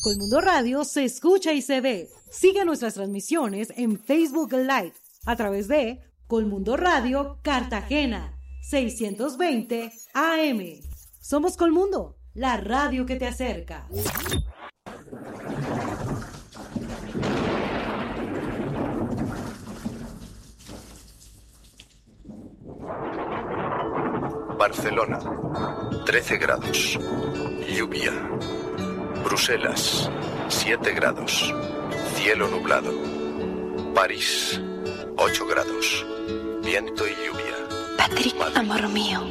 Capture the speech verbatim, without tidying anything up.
Colmundo Radio se escucha y se ve. Sigue nuestras transmisiones en Facebook Live a través de Colmundo Radio Cartagena seiscientos veinte A M. Somos Colmundo, la radio que te acerca. Barcelona, trece grados. Lluvia. Bruselas, siete grados. Cielo nublado. París, ocho grados. Viento y lluvia. Patrick, Madrid, amor mío.